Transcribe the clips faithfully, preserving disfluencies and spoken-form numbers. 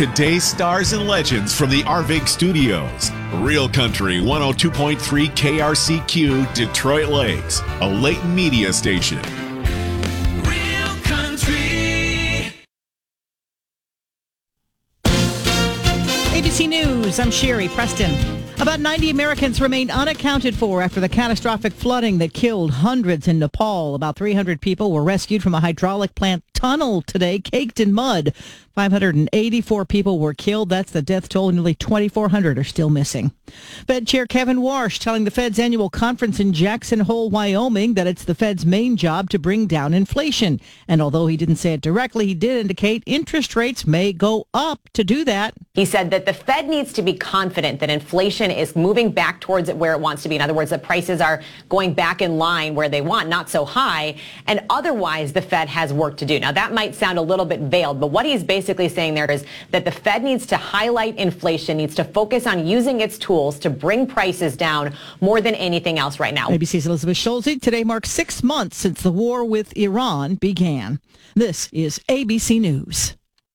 today's stars and legends from the Arvig Studios. Real Country one oh two point three K R C Q, Detroit Lakes, a Leighton media station. Real Country. A B C News, I'm Sherry Preston. About ninety Americans remain unaccounted for after the catastrophic flooding that killed hundreds in Nepal. About three hundred people were rescued from a hydraulic plant tunnel today, caked in mud. five hundred eighty-four people were killed. That's the death toll. Nearly twenty-four hundred are still missing. Fed Chair Kevin Warsh telling the Fed's annual conference in Jackson Hole, Wyoming, that it's the Fed's main job to bring down inflation. And although he didn't say it directly, he did indicate interest rates may go up to do that. He said that the Fed needs to be confident that inflation is moving back towards it where it wants to be. In other words, that prices are going back in line where they want, not so high. And otherwise, the Fed has work to do. Now, that might sound a little bit veiled, but what he's basically saying there is that the Fed needs to highlight inflation, needs to focus on using its tools to bring prices down more than anything else right now. A B C's Elizabeth Schulze. Today marks six months since the war with Iran began. This is A B C News.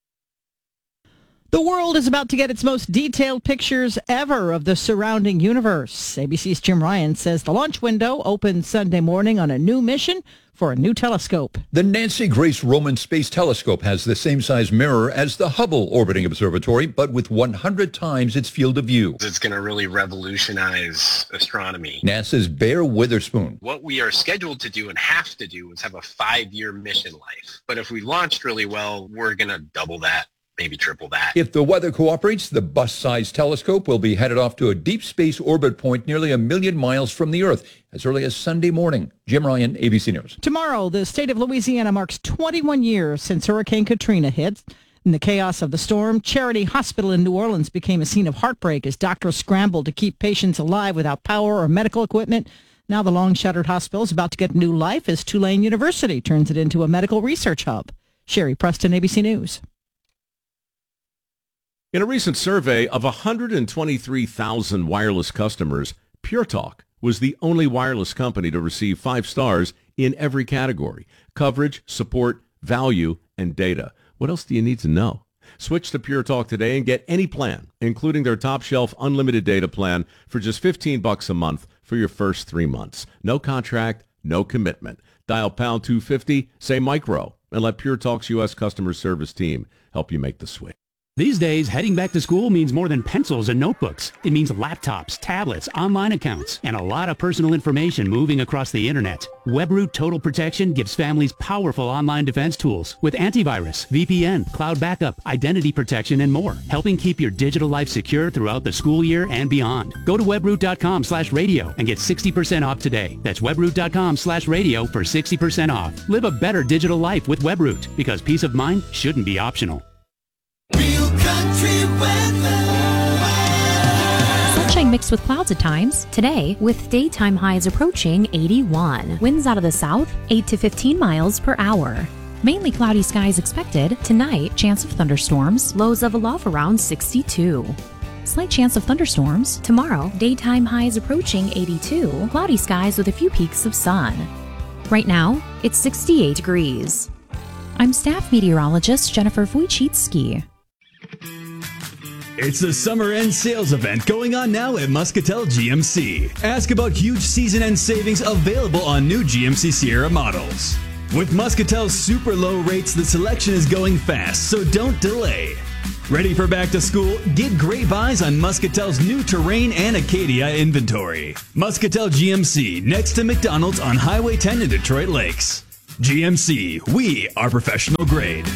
The world is about to get its most detailed pictures ever of the surrounding universe. A B C's Jim Ryan says the launch window opens Sunday morning on a new mission for a new telescope. The Nancy Grace Roman Space Telescope has the same size mirror as the Hubble Orbiting Observatory, but with one hundred times its field of view. It's going to really revolutionize astronomy. NASA's Bear Witherspoon. What we are scheduled to do and have to do is have a five-year mission life. But if we launched really well, we're going to double that. Maybe triple that. If the weather cooperates, the bus-sized telescope will be headed off to a deep space orbit point nearly a million miles from the Earth as early as Sunday morning. Jim Ryan, A B C News. Tomorrow, the state of Louisiana marks twenty-one years since Hurricane Katrina hit. In the chaos of the storm, Charity Hospital in New Orleans became a scene of heartbreak as doctors scrambled to keep patients alive without power or medical equipment. Now the long-shuttered hospital is about to get new life as Tulane University turns it into a medical research hub. Sherry Preston, A B C News. In a recent survey of one hundred twenty-three thousand wireless customers, Pure Talk was the only wireless company to receive five stars in every category: coverage, support, value, and data. What else do you need to know? Switch to Pure Talk today and get any plan, including their top shelf unlimited data plan for just fifteen bucks a month for your first three months. No contract, no commitment. Dial pound two fifty, say micro, and let Pure Talk's U S customer service team help you make the switch. These days, heading back to school means more than pencils and notebooks. It means laptops, tablets, online accounts, and a lot of personal information moving across the internet. WebRoot Total Protection gives families powerful online defense tools with antivirus, V P N, cloud backup, identity protection, and more, helping keep your digital life secure throughout the school year and beyond. Go to webroot.com slash radio and get sixty percent off today. That's webroot.com slash radio for sixty percent off. Live a better digital life with WebRoot, because peace of mind shouldn't be optional. Real Country weather. Sunshine mixed with clouds at times. Today, with daytime highs approaching eighty-one. Winds out of the south, eight to fifteen miles per hour. Mainly cloudy skies expected. Tonight, chance of thunderstorms. Lows of a low around sixty-two. Slight chance of thunderstorms. Tomorrow, daytime highs approaching eighty-two. Cloudy skies with a few peaks of sun. Right now, it's sixty-eight degrees. I'm staff meteorologist Jennifer Wojcicki. It's the summer end sales event going on now at Muscatel G M C. Ask about huge season end savings available on new G M C Sierra models. With Muscatel's super low rates, the selection is going fast, so don't delay. Ready for back to school? Get great buys on Muscatel's new Terrain and Acadia inventory. Muscatel G M C, next to McDonald's on Highway ten in Detroit Lakes. G M C, we are professional grade.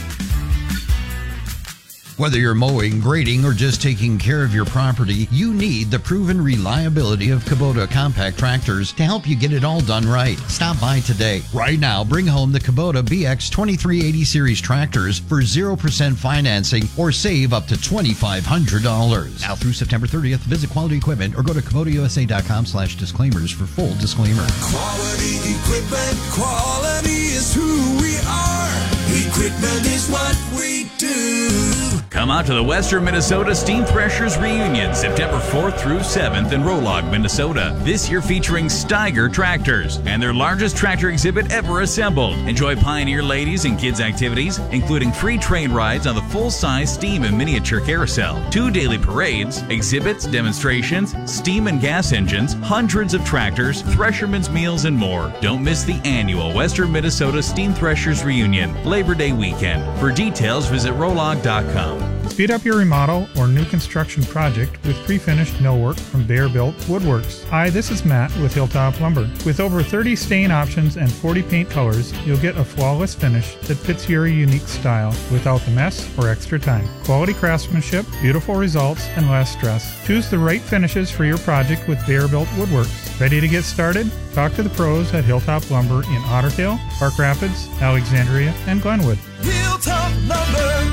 Whether you're mowing, grading, or just taking care of your property, you need the proven reliability of Kubota compact tractors to help you get it all done right. Stop by today. Right now, bring home the Kubota B X twenty-three eighty series tractors for zero percent financing or save up to twenty-five hundred dollars. Now through September thirtieth, visit Quality Equipment or go to Kubota U S A dot com slash disclaimers for full disclaimer. Quality equipment, quality is who we are. Equipment is what we do. Come Come out to the Western Minnesota Steam Threshers Reunion September fourth through seventh in Rolog, Minnesota. This year featuring Steiger tractors and their largest tractor exhibit ever assembled. Enjoy Pioneer ladies and kids activities, including free train rides on the full-size steam and miniature carousel, two daily parades, exhibits, demonstrations, steam and gas engines, hundreds of tractors, threshermen's meals, and more. Don't miss the annual Western Minnesota Steam Threshers Reunion, Labor Day weekend. For details, visit rolog dot com. Speed up your remodel or new construction project with pre-finished millwork from Bear-Built Woodworks. Hi, this is Matt with Hilltop Lumber. With over thirty stain options and forty paint colors, you'll get a flawless finish that fits your unique style without the mess or extra time. Quality craftsmanship, beautiful results, and less stress. Choose the right finishes for your project with Bear-Built Woodworks. Ready to get started? Talk to the pros at Hilltop Lumber in Otter Tail, Park Rapids, Alexandria, and Glenwood. Hilltop Lumber.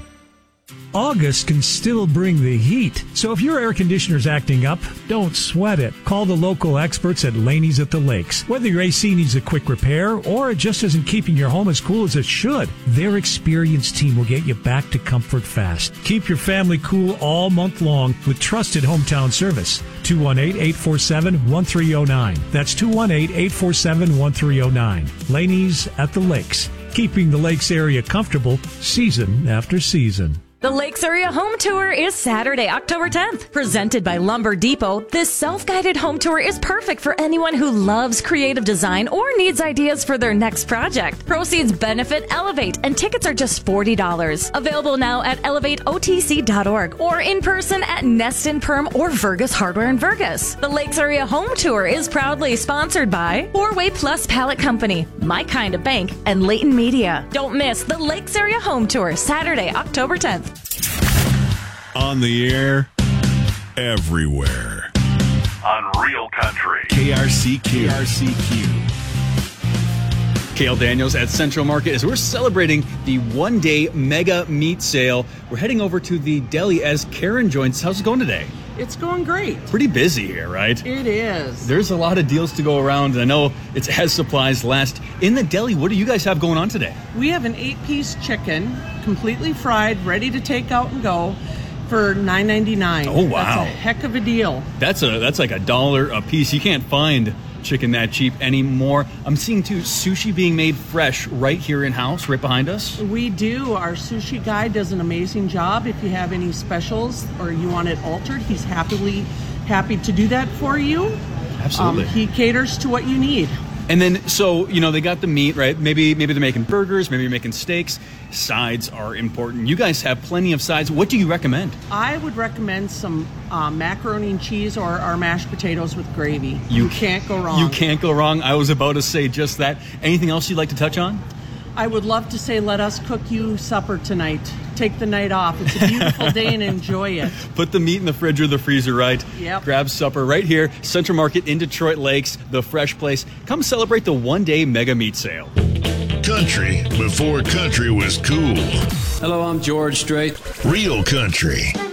August can still bring the heat. So if your air conditioner's acting up, don't sweat it. Call the local experts at Laney's at the Lakes. Whether your A C needs a quick repair or it just isn't keeping your home as cool as it should, their experienced team will get you back to comfort fast. Keep your family cool all month long with trusted hometown service. two one eight, eight four seven, one three zero nine. That's two one eight, eight four seven, one three zero nine. Laney's at the Lakes. Keeping the Lakes area comfortable season after season. The Lakes Area Home Tour is Saturday, October tenth. Presented by Lumber Depot, this self-guided home tour is perfect for anyone who loves creative design or needs ideas for their next project. Proceeds benefit Elevate, and tickets are just forty dollars. Available now at elevate o t c dot org or in person at Neston Perm or Vergus Hardware in Vergus. The Lakes Area Home Tour is proudly sponsored by Four-Way Plus Pallet Company, My Kind of Bank, and Leighton Media. Don't miss the Lakes Area Home Tour, Saturday, October tenth. On the air, everywhere. On Real Country. K R C Q. K R C Q. Cale Daniels at Central Market. As we're celebrating the one-day mega meat sale, we're heading over to the deli as Karen joins. How's it going today? It's going great. Pretty busy here, right? It is. There's a lot of deals to go around. I know it's as supplies last. In the deli, what do you guys have going on today? We have an eight-piece chicken, completely fried, ready to take out and go for nine ninety-nine. Oh, wow. That's a heck of a deal. That's a that's like a dollar a piece. You can't find chicken that cheap anymore. I'm seeing, too, sushi being made fresh right here in-house, right behind us. We do. Our sushi guy does an amazing job. If you have any specials or you want it altered, he's happily happy to do that for you. Absolutely. Um, he caters to what you need. And then, so, you know, they got the meat, right? Maybe maybe they're making burgers, maybe you're making steaks. Sides are important. You guys have plenty of sides. What do you recommend? I would recommend some uh, macaroni and cheese or our mashed potatoes with gravy. You, you can't go wrong. You can't go wrong. I was about to say just that. Anything else you'd like to touch on? I would love to say let us cook you supper tonight. Take the night off. It's a beautiful day and enjoy it. Put the meat in the fridge or the freezer, right? Yep. Grab supper right here, Central Market in Detroit Lakes, the fresh place. Come celebrate the one-day mega meat sale. Country before country was cool. Hello, I'm George Strait. Real country.